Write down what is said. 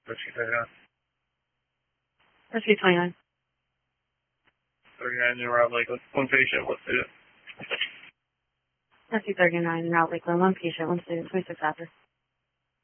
Rescue 39. Rescue 29. 39 in Route Lakeland. One patient, one student. Rescue 39 in Route Lakeland. One patient, one student, 26 after.